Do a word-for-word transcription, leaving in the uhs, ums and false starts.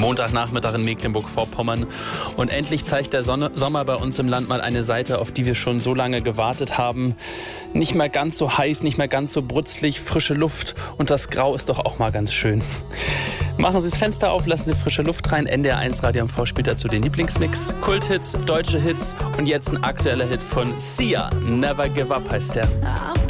Montagnachmittag in Mecklenburg-Vorpommern. Und endlich zeigt der Sonne, Sommer bei uns im Land mal eine Seite, auf die wir schon so lange gewartet haben. Nicht mehr ganz so heiß, nicht mehr ganz so brutzlig, frische Luft und das Grau ist doch auch mal ganz schön. Machen Sie das Fenster auf, lassen Sie frische Luft rein. N D R eins Radio am V spielt dazu den Lieblingsmix. Kulthits, deutsche Hits und jetzt ein aktueller Hit von Sia. Never Give Up heißt der.